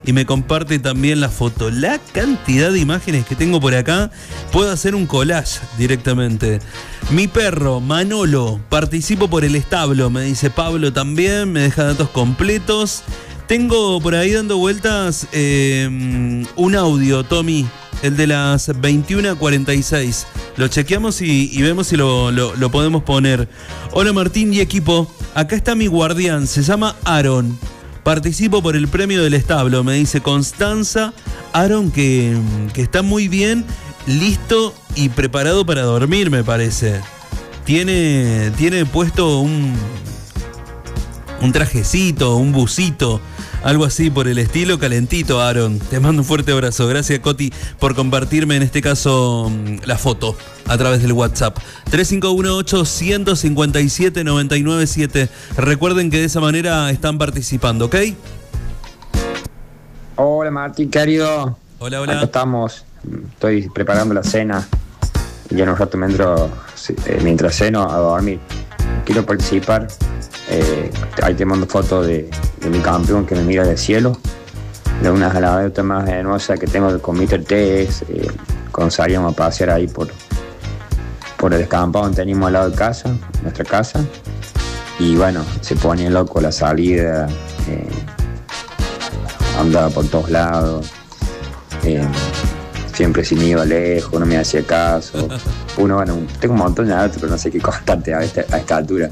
y me comparte también la foto. La cantidad de imágenes que tengo por acá, puedo hacer un collage directamente. Mi perro, Manolo, participo por el establo, me dice Pablo también, me deja datos completos. Tengo por ahí dando vueltas un audio, Tommy, el de las 21:46. Lo chequeamos y vemos si lo podemos poner. Hola Martín y equipo, acá está mi guardián, se llama Aaron. Participo por el premio del establo, me dice Constanza. Aaron que está muy bien, listo y preparado para dormir, me parece. Tiene puesto un trajecito, un busito, algo así por el estilo, calentito, Aaron. Te mando un fuerte abrazo. Gracias, Coti, por compartirme en este caso la foto a través del WhatsApp. 3518-157-997. Recuerden que de esa manera están participando, ¿ok? Hola Martín, querido. Hola, hola. Acá estamos. Estoy preparando la cena. Y en un rato me entro, mientras ceno, a dormir. Quiero participar. Ahí te mando fotos de mi campeón que me mira del cielo. De unas alabadas más hermosas que tengo con Mr. Tess. Cuando salíamos a pasear ahí por el descampado que teníamos al lado de casa, nuestra casa. Y bueno, se ponía loco la salida. Andaba por todos lados. Siempre si me iba lejos, no me hacía caso. Bueno, tengo un montón de datos, pero no sé qué contarte a esta altura.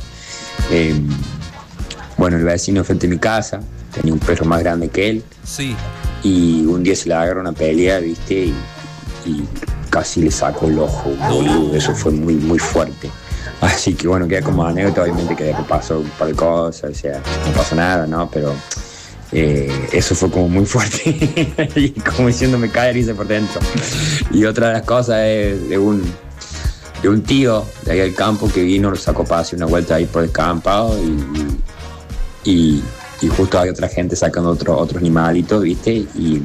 Bueno, el vecino frente a mi casa tenía un perro más grande que él. Sí. Y un día se le agarró una pelea, ¿viste? Y casi le sacó el ojo, boludo. Eso fue muy, muy fuerte. Así que bueno, queda como anécdota, obviamente que pasó un par de cosas, o sea, no pasó nada, ¿no? Pero eso fue como muy fuerte. Y como diciendo, me cae risa por dentro. Y otra de las cosas es de un tío de ahí del campo que vino, lo sacó para hacer una vuelta ahí por el descampado y justo hay otra gente sacando otros animalitos, ¿viste? Y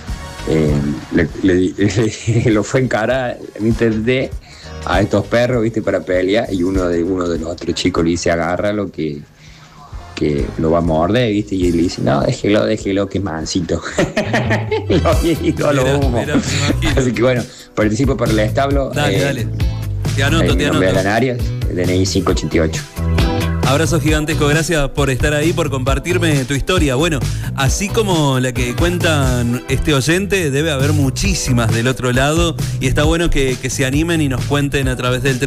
lo fue a encarar, ¿viste? A estos perros, ¿viste? Para pelear, y uno de los otros chicos le dice, agárralo que lo va a morder, ¿viste? Y él le dice, no, déjelo, que es mansito. Y todo lo humo. Así que bueno, participo por el establo. Dale. Te anoto. Mi nombre es Alan Arias, DNI 588. Abrazo gigantesco, gracias por estar ahí, por compartirme tu historia. Bueno, así como la que cuentan este oyente, debe haber muchísimas del otro lado y está bueno que se animen y nos cuenten a través del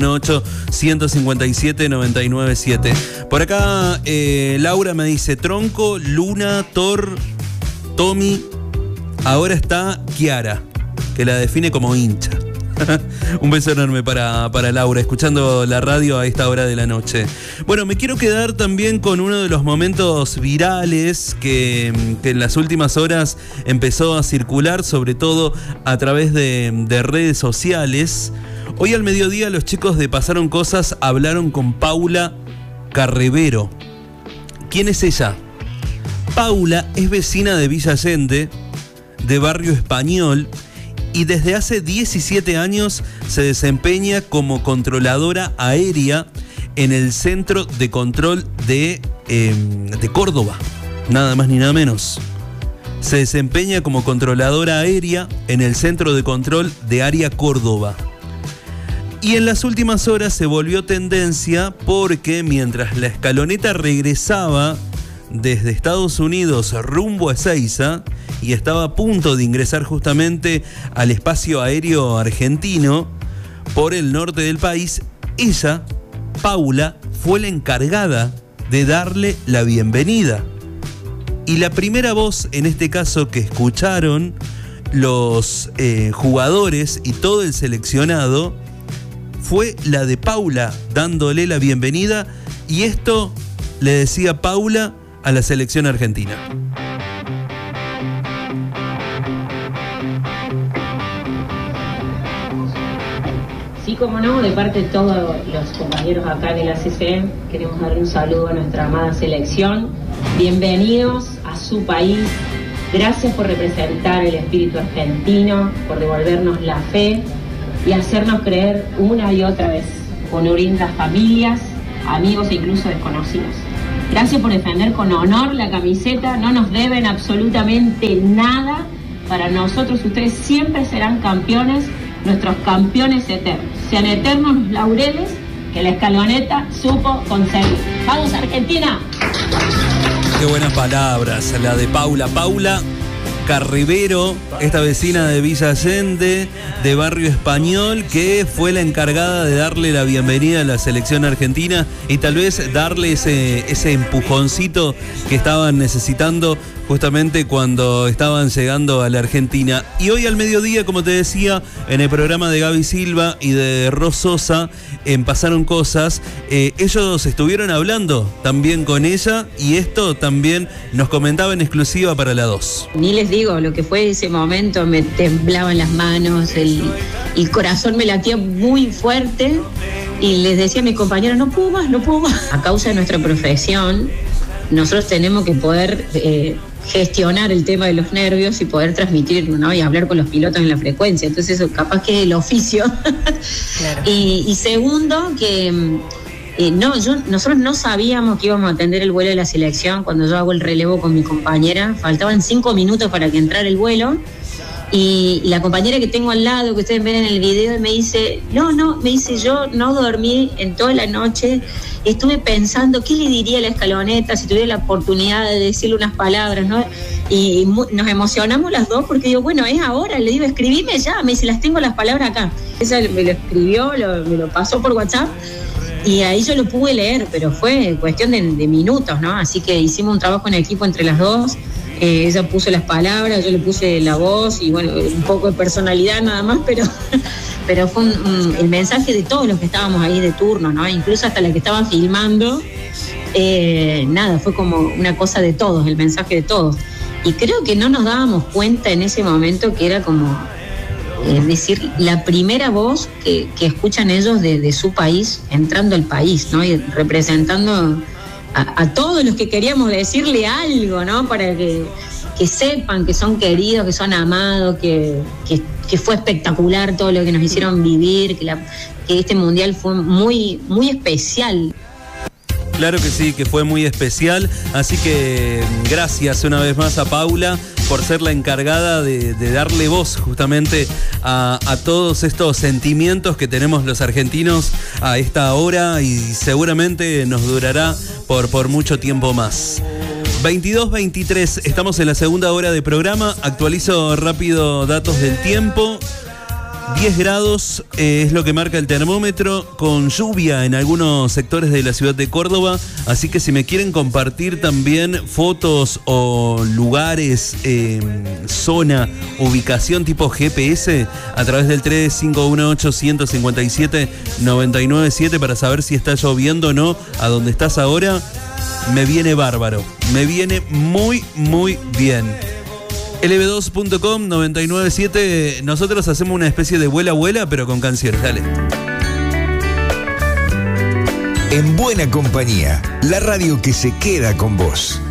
3518-157-997. Por acá Laura me dice, Tronco, Luna, Thor, Tommy, ahora está Kiara, que la define como hincha. Un beso enorme para Laura, escuchando la radio a esta hora de la noche. Bueno, me quiero quedar también con uno de los momentos virales que en las últimas horas empezó a circular, sobre todo a través de redes sociales. Hoy al mediodía los chicos de Pasaron Cosas hablaron con Paula Carrevero. ¿Quién es ella? Paula es vecina de Villa Allende, de Barrio Español, y desde hace 17 años se desempeña como controladora aérea en el Centro de Control de Córdoba, nada más ni nada menos. Se desempeña como controladora aérea en el Centro de Control de Área Córdoba. Y en las últimas horas se volvió tendencia porque mientras la escaloneta regresaba desde Estados Unidos rumbo a Ezeiza y estaba a punto de ingresar justamente al espacio aéreo argentino por el norte del país, ella, Paula, fue la encargada de darle la bienvenida. Y la primera voz, en este caso, que escucharon los jugadores y todo el seleccionado, fue la de Paula dándole la bienvenida, y esto le decía Paula a la selección argentina. Sí, como no, de parte de todos los compañeros acá en el ACC, queremos darle un saludo a nuestra amada selección. Bienvenidos a su país. Gracias por representar el espíritu argentino, por devolvernos la fe y hacernos creer una y otra vez, unir las familias, amigos e incluso desconocidos. Gracias por defender con honor la camiseta, no nos deben absolutamente nada. Para nosotros ustedes siempre serán campeones, nuestros campeones eternos. Sean eternos los laureles que la Escaloneta supo conseguir. ¡Vamos, Argentina! Qué buenas palabras, la de Paula Carrivero, esta vecina de Villa Allende, de Barrio Español, que fue la encargada de darle la bienvenida a la selección argentina y tal vez darle ese empujoncito que estaban necesitando justamente cuando estaban llegando a la Argentina. Y hoy al mediodía, como te decía, en el programa de Gaby Silva y de Ros Sosa, Pasaron Cosas, ellos estuvieron hablando también con ella y esto también nos comentaba en exclusiva para La 2. Ni les digo lo que fue ese momento, me temblaban las manos, el corazón me latía muy fuerte y les decía a mis compañeros, no puedo más. A causa de nuestra profesión, nosotros tenemos que poder gestionar el tema de los nervios y poder transmitirlo, ¿no? Y hablar con los pilotos en la frecuencia. Entonces eso capaz que es el oficio. Claro. Y segundo, que nosotros no sabíamos que íbamos a atender el vuelo de la selección. Cuando yo hago el relevo con mi compañera, faltaban 5 minutos para que entrara el vuelo. Y la compañera que tengo al lado, que ustedes ven en el video, me dice, yo no dormí en toda la noche, estuve pensando qué le diría a la Escaloneta si tuviera la oportunidad de decirle unas palabras, ¿no? Y nos emocionamos las dos porque digo, bueno, es ahora, le digo, escribime ya, me dice, las tengo las palabras acá. Ella me lo escribió, me lo pasó por WhatsApp y ahí yo lo pude leer, pero fue cuestión de minutos, ¿no? Así que hicimos un trabajo en equipo entre las dos. Ella puso las palabras, yo le puse la voz y bueno, un poco de personalidad nada más, pero fue el mensaje de todos los que estábamos ahí de turno, ¿no? Incluso hasta la que estaban filmando, fue como una cosa de todos, el mensaje de todos. Y creo que no nos dábamos cuenta en ese momento que era como, decir, la primera voz que escuchan ellos de su país, entrando al país, ¿no? Y representando a todos los que queríamos decirle algo, ¿no? Para que sepan que son queridos, que son amados, que fue espectacular todo lo que nos hicieron vivir, que este mundial fue muy, muy especial. Claro que sí, que fue muy especial, así que gracias una vez más a Paula por ser la encargada de darle voz justamente a todos estos sentimientos que tenemos los argentinos a esta hora y seguramente nos durará por mucho tiempo más. 22:23, estamos en la segunda hora de programa, actualizo rápido datos del tiempo. 10 grados es lo que marca el termómetro, con lluvia en algunos sectores de la ciudad de Córdoba, así que si me quieren compartir también fotos o lugares, zona, ubicación tipo GPS a través del 3518-157-997 para saber si está lloviendo o no a donde estás ahora, me viene bárbaro, me viene muy, muy bien. lb2.com 997, nosotros hacemos una especie de vuela, pero con canciones, dale. En buena compañía, la radio que se queda con vos.